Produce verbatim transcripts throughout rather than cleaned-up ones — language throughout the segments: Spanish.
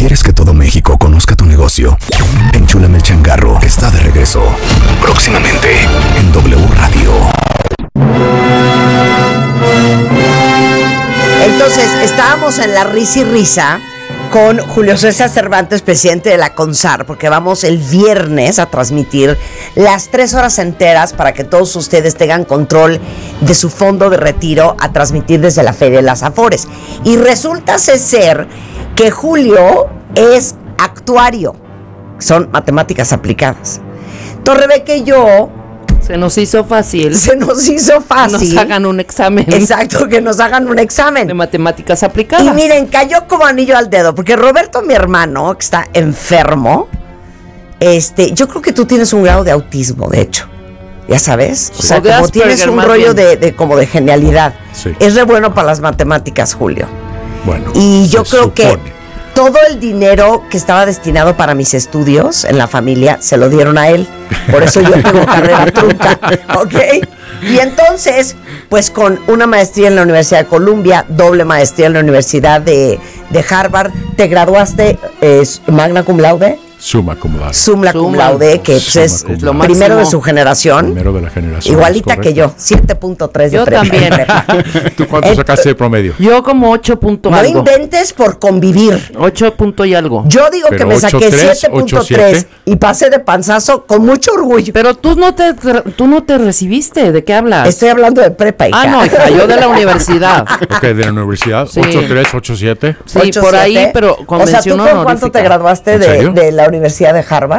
¿Quieres que todo México conozca tu negocio? Enchúlame el changarro está de regreso. Próximamente en W Radio. Entonces, estábamos en la risa y risa con Julio César Cervantes, presidente de la CONSAR, porque vamos el viernes a transmitir las tres horas enteras para que todos ustedes tengan control de su fondo de retiro, a transmitir desde la Feria de las Afores. Y resulta ser que Julio es actuario, son matemáticas aplicadas. Entonces Rebeca y yo... Se nos hizo fácil. Se nos hizo fácil. Que nos hagan un examen. Exacto, que nos hagan un examen. De matemáticas aplicadas. Y miren, cayó como anillo al dedo, porque Roberto, mi hermano, que está enfermo, este, yo creo que tú tienes un grado de autismo, de hecho. Ya sabes. Sí. O sea, o como Asperger, tienes un rollo de, de como de genialidad. Sí. Es re bueno para las matemáticas, Julio. Bueno. Y yo creo supone. que todo el dinero que estaba destinado para mis estudios en la familia se lo dieron a él. Por eso yo tengo carrera trunca, ¿ok? Y entonces, pues con una maestría en la Universidad de Columbia, doble maestría en la Universidad de, de Harvard, te graduaste eh, magna cum laude. Summa cum laude. Summa cum laude, que pues es lo primero de su generación. Primero de la generación. Igualita que yo, siete punto tres de yo prepa. También. ¿Tú cuánto sacaste de promedio? Yo como ocho punto no algo. No inventes por convivir. ocho punto y algo. Yo digo pero que me saqué siete punto tres y pasé de panzazo con mucho orgullo. Pero tú no te tú no te recibiste, ¿de qué hablas? Estoy hablando de prepa, hija. Ah, no, hija, yo de la universidad. Ok, de la universidad. Sí. ocho tres, ocho siete. Sí, ocho, por siete. Ahí, pero con o sea, ¿tú con cuánto te graduaste de, de la Universidad de Harvard?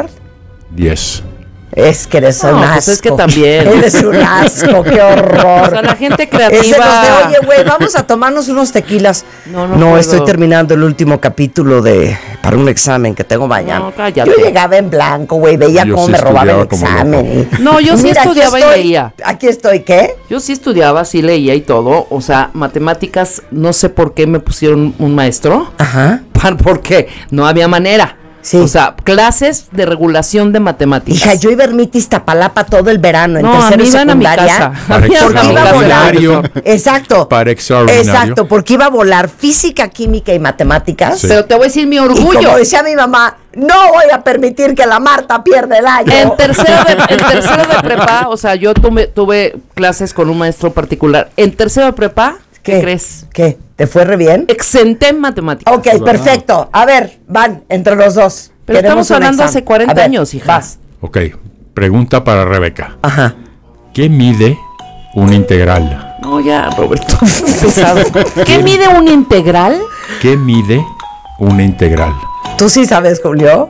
diez. Es que eres no, un asco. Pues es que también. Eres un asco, qué horror. O sea, la gente creativa. Ese nos de, oye, güey, vamos a tomarnos unos tequilas. No, no, no puedo. Estoy terminando el último capítulo de para un examen que tengo mañana. No, cállate. Yo llegaba en blanco, güey, veía yo cómo sí me robaba el examen. Y... No, yo sí Mira, estudiaba estoy, y leía. Aquí estoy, ¿qué? Yo sí estudiaba, sí leía y todo. O sea, matemáticas, no sé por qué me pusieron un maestro. Ajá. Porque no había manera. Sí. O sea, clases de regulación de matemáticas. Hija, yo iba a Ermitis Tapalapa todo el verano, en no, tercero y A secundaria. mí para porque iba a volar. Exacto. Para extraordinario. Exacto, porque iba a volar física, química y matemáticas. Sí. Pero te voy a decir mi orgullo. Y como decía mi mamá, no voy a permitir que la Marta pierda el año. En tercero de, en tercero de prepa, o sea, yo tuve, tuve clases con un maestro particular. En tercero de prepa, ¿qué, ¿Qué crees? ¿Qué? ¿Te fue re bien? Exenté en matemáticas. Ok, perfecto. A ver, van entre los dos. Pero estamos hablando hace cuarenta ver, años, hija. Vas. Ok, pregunta para Rebeca. Ajá. ¿Qué mide un integral? No, ya, Roberto. Pesado. ¿Qué mide un integral? ¿Qué mide una integral? ¿Tú sí sabes, Julio?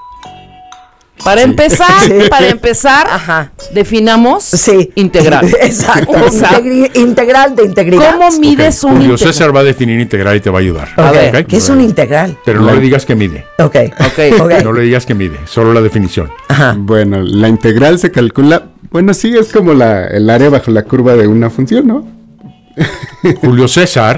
Para sí. empezar, sí. para empezar, Ajá. definamos sí. integral. Exacto. O sea, Integri- integral de integridad. ¿Cómo mides okay. un Julio integral? César va a definir integral y te va a ayudar. A ver, ¿okay? ¿qué es un integral? Pero no, no le digas que mide. Ok, ok. okay. No le digas que mide, solo la definición. Ajá. Bueno, la integral se calcula, bueno, sí, es como la, el área bajo la curva de una función, ¿no? Julio César.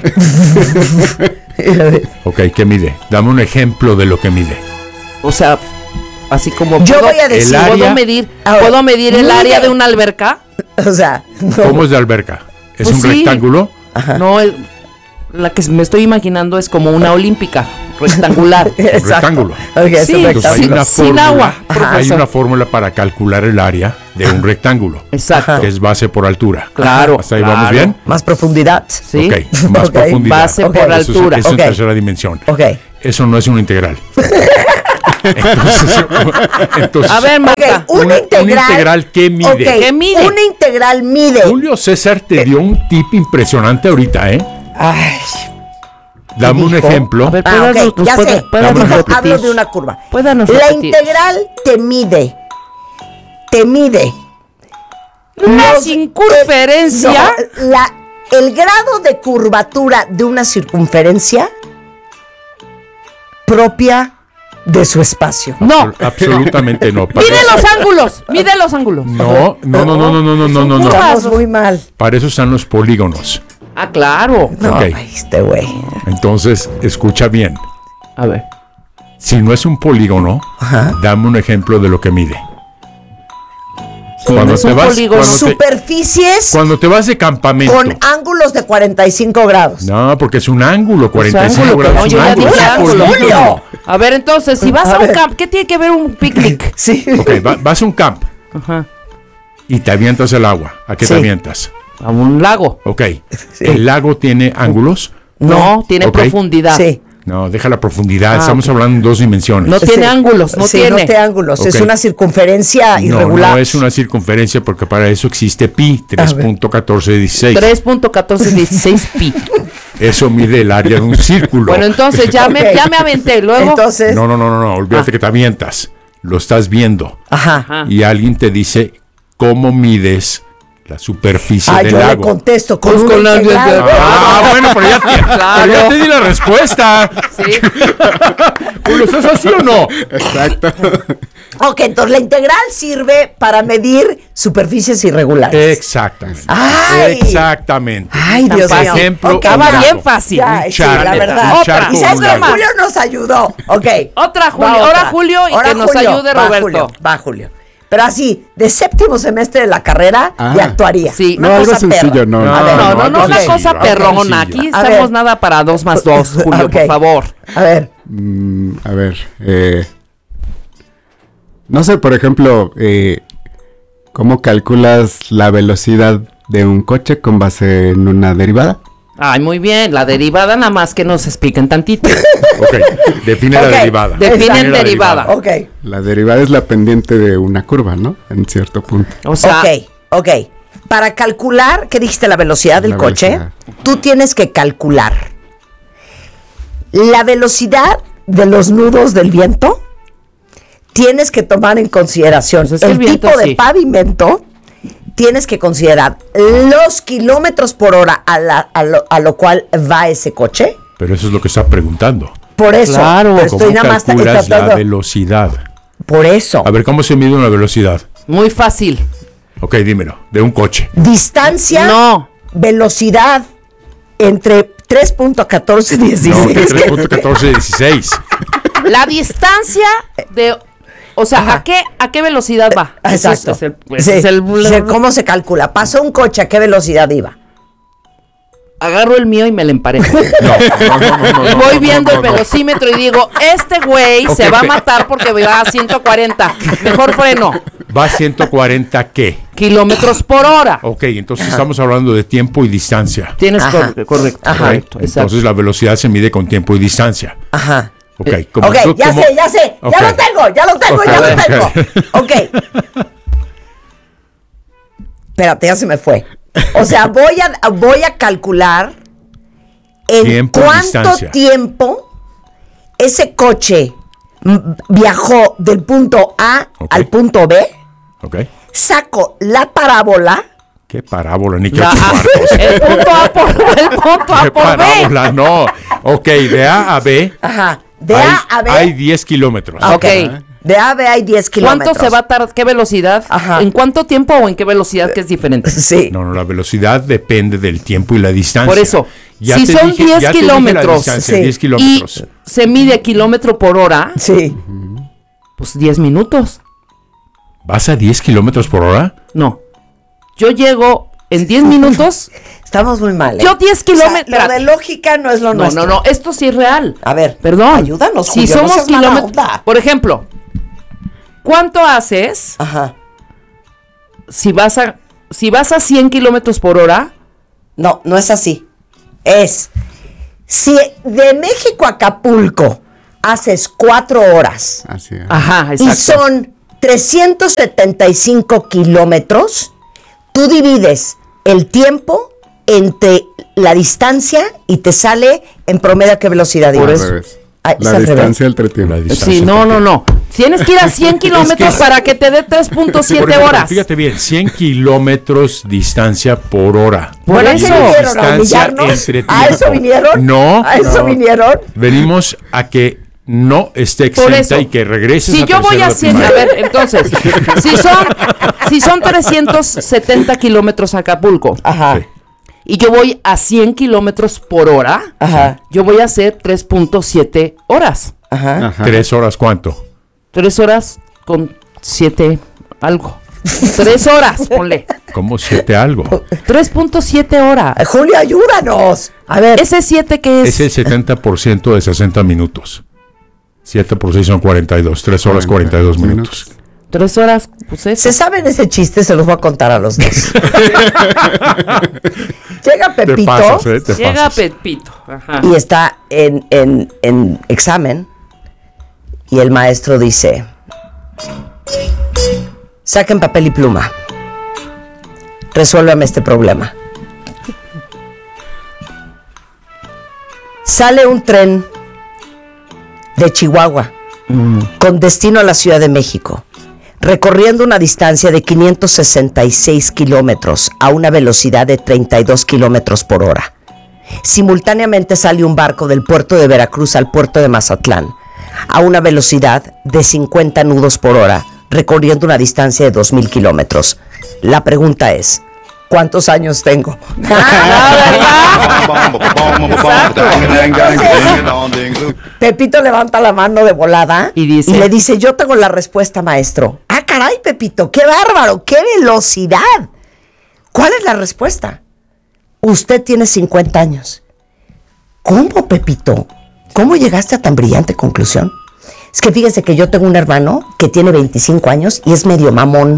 Ok, ¿qué mide? Dame un ejemplo de lo que mide. O sea, así como yo puedo, voy a decir, ¿puedo área, medir, ahora, ¿puedo medir el mide, área de una alberca? O sea, no. ¿Cómo es de alberca? ¿Es pues un sí. rectángulo? Ajá. No, es, la que me estoy imaginando es como una olímpica, rectangular. Un rectángulo. Okay, sí, Entonces hay sin, una sin fórmula, agua. Hay una fórmula para calcular el área de un rectángulo. Exacto. Que es base por altura. Claro. ¿Hasta ahí claro. vamos bien? Más profundidad. Sí. Ok, más okay. profundidad. Base okay. por Eso altura. es, eso okay. es tercera dimensión. Ok. Eso no es un integral. entonces, entonces, A ver, Marta. Okay, un una, integral. un integral, ¿qué mide? Okay. ¿Qué mide? Un integral mide. Julio César te dio un tip impresionante ahorita, ¿eh? Ay. Dame un dijo? ejemplo. A ver, Ah, puédanos, ok, ya puede, sé. puédanos Dijo, repetir. hablo de una curva. Puédanos La repetir. integral te mide. Te mide. Una Los- circunferencia. eh, no, la, el grado de curvatura de una circunferencia propia de su espacio. No. Absol- Absolutamente no. Para Mide eso- los ángulos. Mide los ángulos. No, no, no, no, no, no, no, no, no, no. Estamos muy mal. Para eso están los polígonos. Ah, claro. No, Ok. este güey. Entonces, escucha bien. A ver. Si no es un polígono, Ajá. dame un ejemplo de lo que mide. Cuando es te un vas- polígono. cuando te- Superficies Cuando te vas de campamento. con ángulos de cuarenta y cinco grados. No, porque es un ángulo, Pues cuarenta y cinco ángulo, grados. no, es yo un ya ángulo, dije es un ángulo. polígono. A ver, entonces, si vas A a un ver. camp, ¿qué tiene que ver un picnic? Sí. Ok, va- vas a un camp Ajá. y te avientas al agua. ¿A qué Sí. te avientas? A un lago. Ok. ¿El lago tiene ángulos? No, tiene Ok. profundidad. Sí. No, deja la profundidad. Ah, Estamos ok. hablando en dos dimensiones. No tiene ángulos, no sí, tiene. no tiene ángulos. Es Ok. una circunferencia No, irregular. no es una circunferencia porque para eso existe pi, tres punto catorce dieciséis. tres punto catorce dieciséis pi. Eso mide el área de un círculo. Bueno, entonces ya, me, Ok. ya me aventé. Luego. Entonces, No, no, no, no, no. Olvídate Ah. que te avientas. Lo estás viendo. ajá. Ajá. Y alguien te dice cómo mides la superficie Ah, del yo le lago. contesto con Pues un con la- integral. Ah, bueno, pero ya, te, Claro. pero ya te di la respuesta. Sí. ¿Lo estás así o no? Exacto. Ok, entonces la integral sirve para medir superficies irregulares. Exactamente. Ay. Exactamente. Ay, Dios Por mío. ejemplo, Ok, Estaba ya. bien fácil. Ya, Un sí, charco, la verdad. un Otra. charco, Y sabes un que lago. Julio nos ayudó. Ok. Otra, Julio. Va Ahora otra. Julio y Ahora que nos Julio. ayude Va, Roberto. Julio. Va, Julio. Pero así, de séptimo semestre de la carrera, Ah. de actuaría. Sí. Una No, algo cosa sencillo, perra. no. A ver, No, no, no, algo una sencillo, cosa algo perrona. sencillo. Aquí A estamos ver. nada para dos más dos, Julio, Ok. por favor. A ver. Mm, a ver, eh, no sé, por ejemplo, eh, ¿cómo calculas la velocidad de un coche con base en una derivada? Ay, muy bien. La derivada nada más que nos expliquen tantito. Ok, define Ok, la derivada. definen la derivada. Ok. La derivada es la pendiente de una curva, ¿no? En cierto punto. O sea, ok, ok. Para calcular, ¿qué dijiste? La velocidad del La coche. velocidad. Tú tienes que calcular la velocidad de los nudos del viento. Tienes que tomar en consideración Pues es que el el viento, tipo de sí. pavimento. Tienes que considerar los kilómetros por hora a, la- a lo, a lo cual va ese coche. Pero eso es lo que está preguntando. Por eso. Claro. pero ¿Cómo estoy nada más calculas la tratando- velocidad? Por eso. A ver, ¿cómo se mide una velocidad? muy fácil. Ok, dímelo. De un coche. Distancia, No. velocidad entre tres punto catorce dieciséis. No, de tres punto catorce dieciséis. La distancia de. O sea, Ajá. ¿a qué, ¿a qué velocidad va? Eso es- Exacto. es el- ese Sí. es el- Sí, ¿cómo se calcula? Pasó un coche, ¿a qué velocidad iba? Agarro el mío y me le emparejo. No, no, no, no, no, Y no, voy no, viendo no, el no. velocímetro y digo, este güey se Ok, va a pe- matar porque va a ciento cuarenta. Mejor freno. ¿Va a ciento cuarenta qué? Kilómetros por hora. Ok, entonces estamos hablando de tiempo y distancia. Tienes Ajá. cor- correcto. Ajá. Correcto. Entonces Exacto. la velocidad se mide con tiempo y distancia. Ajá. Ok, como Ok, tú- ya como- sé, ya sé. Ok. Ya lo tengo, ya lo tengo, Ok, ya ok. lo tengo. Ok. Espérate, ya se me fue. O sea, voy a, voy a calcular en Tiempo y cuánto distancia. tiempo ese coche mm, viajó del punto A Ok. al punto B. Ok. Saco la parábola. Qué parábola, ni qué La- ocho cuartos. el punto A por, el punto A Qué por B. parábola, no. Ok, de A a B. Ajá. De hay, A a B. Hay diez kilómetros. Ok. De A a B hay diez kilómetros. ¿Cuánto se va a tardar? ¿Qué velocidad? Ajá. ¿En cuánto tiempo o en qué velocidad que es diferente? Sí. No, no, la velocidad depende del tiempo y la distancia. Por eso, Ya si te son dije- diez ya te dije la kilómetros, distancia, sí, diez Y kilómetros. se mide kilómetro por hora, Sí. pues diez minutos. ¿Vas a diez kilómetros por hora? No. Yo llego en diez minutos. Estamos muy mal. ¿eh? Yo diez O sea, kilómetros. lo de lógica no es lo No, nuestro. no, no, esto sí es real. A ver, Perdón. ayúdanos, Si Julio, no somos seas mala kilómetros. onda. Por ejemplo, ¿cuánto haces Ajá. si vas a si vas a cien kilómetros por hora? No, no es así. Es, si de México a Acapulco haces cuatro horas Así es. Ajá, y exacto. son trescientos setenta y cinco kilómetros, tú divides el tiempo entre la distancia y te sale en promedio a qué velocidad Por ibas. eso. Al revés. Ah, es La al revés. distancia entre tiempo. La distancia Sí, no, entre- no, no. Tienes que ir a cien kilómetros Es que- para que te dé tres punto Por siete ejemplo, horas. Fíjate bien, cien kilómetros distancia por hora. Por Bueno, ¿a eso. qué vinieron? ¿A Distancia humillarnos? entre ¿A eso tiempo. vinieron? No, ¿A eso no. vinieron? Venimos a que no esté Por exenta eso. y que regreses Si a yo voy tercero a de cien, a primaria. ver, entonces, si son, si son trescientos setenta kilómetros a Acapulco Ajá. Sí. y yo voy a cien kilómetros por hora, Ajá. yo voy a hacer tres punto siete horas. Ajá. Ajá. ¿Tres horas cuánto? Tres horas con siete algo. Tres horas, ponle. ¿Cómo siete algo? tres punto siete horas. Ay, Julio, ayúdanos. A ver. ¿Ese siete qué es? Es el setenta por ciento de sesenta minutos. siete por seis son cuarenta y dos. tres horas cuarenta y dos minutos. Tres horas, pues eso. ¿Se saben ese chiste? Se los voy a contar a los dos. Llega Pepito. Te pasas, ¿eh? Te Llega pasas. Pepito. Ajá. Y está en, en, en examen. Y el maestro dice: saquen papel y pluma. Resuélvame este problema. Sale un tren de Chihuahua mm. con destino a la Ciudad de México, recorriendo una distancia de quinientos sesenta y seis kilómetros a una velocidad de treinta y dos kilómetros por hora. Simultáneamente sale un barco del puerto de Veracruz al puerto de Mazatlán a una velocidad de cincuenta nudos por hora, recorriendo una distancia de dos mil kilómetros. La pregunta es: ¿cuántos años tengo? Pepito levanta la mano de volada y dice, y le dice: yo tengo la respuesta, maestro. Ah, caray, Pepito, qué bárbaro, qué velocidad. ¿Cuál es la respuesta? Usted tiene cincuenta años. ¿Cómo, Pepito? ¿Cómo llegaste a tan brillante conclusión? Es que fíjese que yo tengo un hermano que tiene veinticinco años y es medio mamón.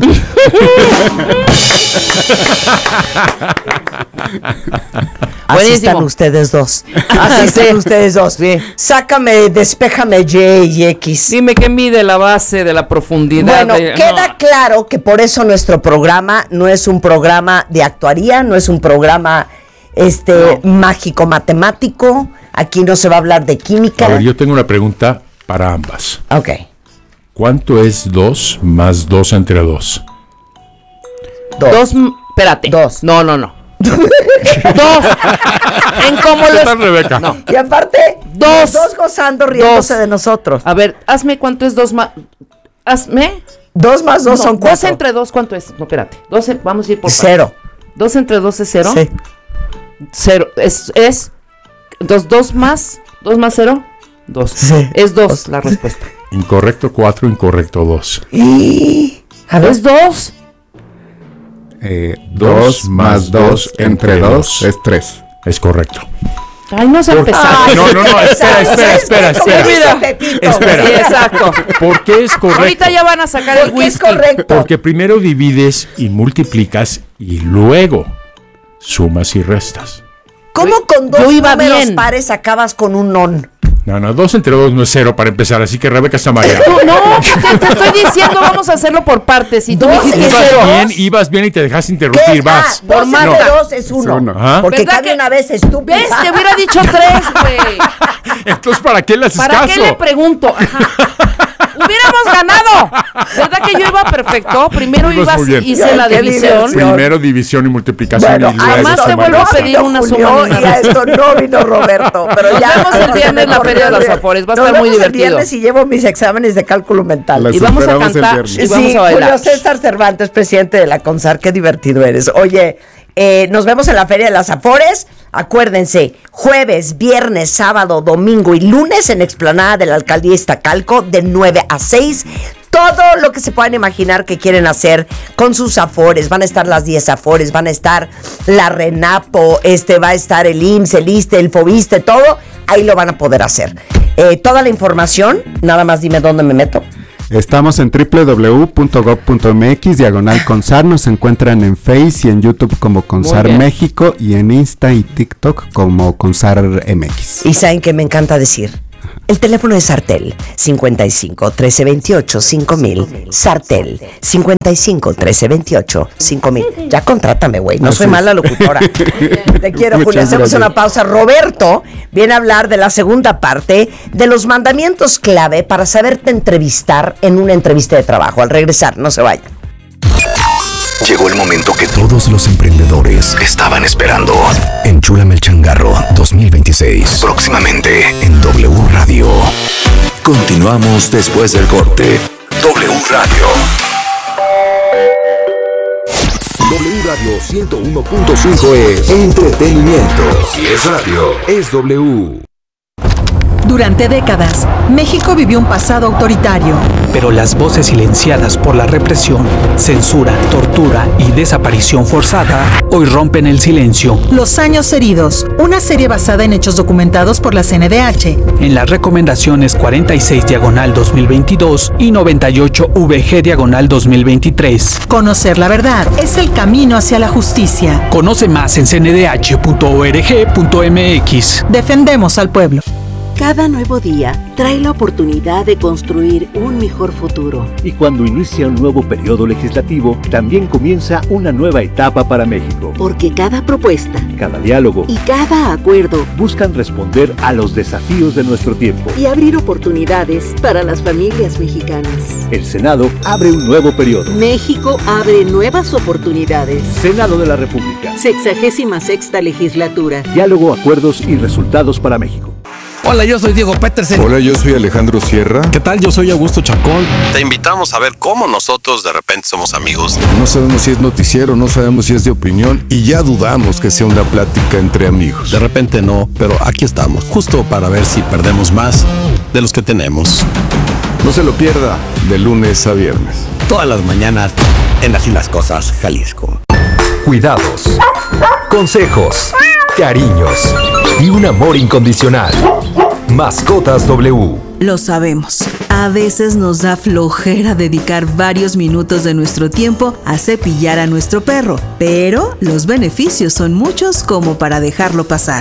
Así Buenísimo. están ustedes dos. Así están ustedes dos. Sí. Sácame, despéjame Y y X. Dime qué mide la base de la profundidad. Bueno, de... queda no. claro que por eso nuestro programa no es un programa de actuaría, no es un programa este No. mágico matemático. Aquí no se va a hablar de química. A ver, yo tengo una pregunta para ambas. Ok. ¿Cuánto es dos más dos entre dos? Dos. Dos, m- espérate. Dos. No, no, no. Dos. En cómo ¿Qué lo tal, es- Rebeca? No. Y aparte, Dos. los dos gozando, riéndose Dos. de nosotros. A ver, hazme cuánto es dos más. Hazme. Dos más dos No, son cuatro. Dos entre dos, ¿cuánto es? No, espérate. Dos, en- vamos a ir por Cero. partes. Dos entre dos es cero. Sí. Cero. Es, es. Dos, dos más. Dos más cero. Dos. Sí. Es dos la respuesta. Incorrecto cuatro, incorrecto dos. Y... A ver, Es dos. Eh, Dos dos más dos entre dos es tres. Es correcto. Ay, no se ha empezado. Ay, No, no, no, espera, espera, espera, ¿Cómo espera. dice Mira. Pepito? Espera. Sí, exacto. ¿Por qué es correcto? Ahorita ya van a sacar el Porque es whisky. correcto. Porque primero divides y multiplicas y luego sumas y restas. ¿Cómo con dos Yo iba números bien. pares acabas con un non? No, no, dos entre dos no es cero para empezar, así que Rebeca está mareada. Tú, no, te, te estoy diciendo, vamos a hacerlo por partes. Y tú Dos dijiste entre cero. dos. Bien, ibas bien y te dejaste interrumpir, ¿Qué? vas. Ah, dos Por entre mata. dos es uno. Es uno. Ajá. Porque ¿Verdad cabe que- una vez estúpida. ¿Ves? Te hubiera dicho tres, güey. Entonces, ¿para qué le haces ¿Para caso? qué le pregunto? Ajá. ¡Hubiéramos ganado! ¿Verdad que yo iba perfecto? Primero Ibas iba, muy bien. hice Ay, la qué división. diversión. Primero división y multiplicación Bueno, y luego además te sumar y vuelvo a restar. pedir una Julio, suma y una y a resta. esto no vino Roberto, pero Nos ya. vemos el viernes en la Feria de las Afores, va a Nos estar muy vemos el divertido. viernes y llevo mis exámenes de cálculo mental. Las Y vamos a esperamos el cantar. viernes. Y vamos sí, a bailar. Julio César Cervantes, presidente de la CONSAR, qué divertido eres. Oye, eh, nos vemos en la Feria de las Afores. Acuérdense, jueves, viernes, sábado, domingo y lunes en Explanada de la Alcaldía Iztacalco de nueve a seis. Todo lo que se puedan imaginar que quieren hacer con sus afores. Van a estar las diez afores, van a estar la RENAPO, este, va a estar el I M S S, el ISSSTE, el FOBISTE, todo. Ahí lo van a poder hacer. Eh, toda la información, nada más dime dónde me meto. Estamos en doble u doble u doble u punto gob punto m x, diagonal Consar. Nos encuentran en Face y en YouTube como Consar bien. México y en Insta y TikTok como Consar M X. Y saben que me encanta decir. El teléfono es Sartel, cincuenta y cinco, trece, veintiocho, cinco mil. Sartel, cincuenta y cinco, trece, veintiocho, cinco mil. Ya contrátame, güey. No Así soy es. mala locutora. Te quiero, Julia. Muchas Hacemos gracias. una pausa. Roberto viene a hablar de la segunda parte de los mandamientos clave para saberte entrevistar en una entrevista de trabajo. Al regresar, no se vayan. Llegó el momento que todos los emprendedores estaban esperando. Enchúlame el changarro dos mil veintiséis. Próximamente en W Radio. Continuamos después del corte. W Radio. W Radio ciento uno punto cinco es entretenimiento. Si es radio, es W. Durante décadas, México vivió un pasado autoritario. Pero las voces silenciadas por la represión, censura, tortura y desaparición forzada hoy rompen el silencio. Los años heridos, una serie basada en hechos documentados por la C N D H. En las recomendaciones cuarenta y seis diagonal dos mil veintidós y noventa y ocho V G diagonal dos mil veintitrés. Conocer la verdad es el camino hacia la justicia. Conoce más en c n d h punto org punto m x. Defendemos al pueblo. Cada nuevo día trae la oportunidad de construir un mejor futuro. Y cuando inicia un nuevo periodo legislativo, también comienza una nueva etapa para México. Porque cada propuesta, cada diálogo y cada acuerdo buscan responder a los desafíos de nuestro tiempo y abrir oportunidades para las familias mexicanas. El Senado abre un nuevo periodo. México abre nuevas oportunidades. Senado de la República. Sexagésima sexta legislatura. Diálogo, acuerdos y resultados para México. Hola, yo soy Diego Petersen. Hola, yo soy Alejandro Sierra. ¿Qué tal? Yo soy Augusto Chacón. Te invitamos a ver cómo nosotros de repente somos amigos. No sabemos si es noticiero, no sabemos si es de opinión y ya dudamos que sea una plática entre amigos. De repente no, pero aquí estamos, justo para ver si perdemos más de los que tenemos. No se lo pierda, de lunes a viernes. Todas las mañanas en Así las Cosas, Jalisco. Cuidados, consejos, cariños y un amor incondicional. Mascotas W. Lo sabemos. A veces nos da flojera dedicar varios minutos de nuestro tiempo a cepillar a nuestro perro, pero los beneficios son muchos como para dejarlo pasar.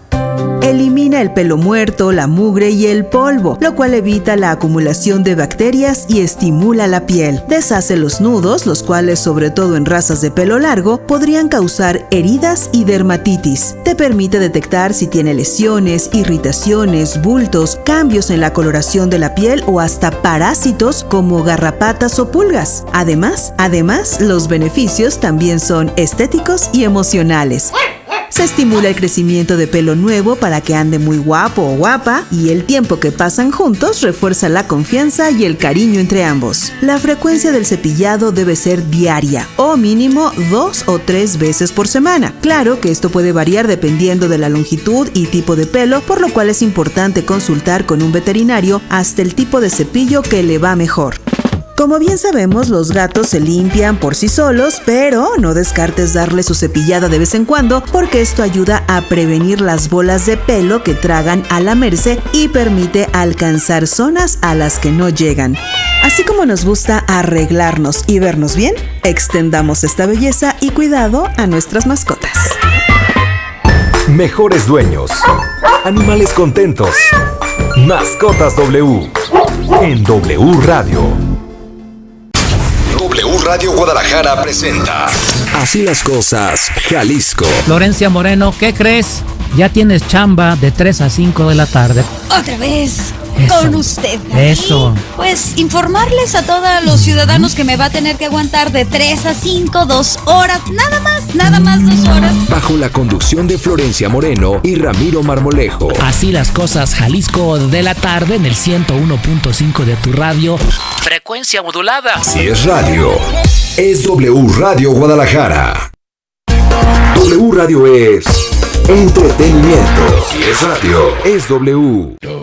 Elimina el pelo muerto, la mugre y el polvo, lo cual evita la acumulación de bacterias y estimula la piel. Deshace los nudos, los cuales, sobre todo en razas de pelo largo, podrían causar heridas y dermatitis. Te permite detectar si tiene lesiones, irritaciones, bultos, cambios en la coloración de la piel o hasta parásitos como garrapatas o pulgas. Además, además, los beneficios también son estéticos y emocionales. Se estimula el crecimiento de pelo nuevo para que ande muy guapo o guapa y el tiempo que pasan juntos refuerza la confianza y el cariño entre ambos. La frecuencia del cepillado debe ser diaria o mínimo dos o tres veces por semana. Claro que esto puede variar dependiendo de la longitud y tipo de pelo, por lo cual es importante consultar con un veterinario hasta el tipo de cepillo que le va mejor. Como bien sabemos, los gatos se limpian por sí solos, pero no descartes darle su cepillada de vez en cuando porque esto ayuda a prevenir las bolas de pelo que tragan a lamerse y permite alcanzar zonas a las que no llegan. Así como nos gusta arreglarnos y vernos bien, extendamos esta belleza y cuidado a nuestras mascotas. Mejores dueños, animales contentos, Mascotas W en W Radio. W Radio Guadalajara presenta Así las Cosas, Jalisco. Florencia Moreno, ¿qué crees? Ya tienes chamba de tres a cinco de la tarde. ¿Otra vez? Eso, con usted. ¿eh? Eso. Pues informarles a todos los ciudadanos que me va a tener que aguantar de tres a cinco, dos horas, nada más, nada más dos horas. Bajo la conducción de Florencia Moreno y Ramiro Marmolejo. Así las Cosas, Jalisco de la tarde en el ciento uno punto cinco de tu radio. Frecuencia modulada. Si es radio, es W Radio Guadalajara. W Radio es entretenimiento. Si es radio, es W.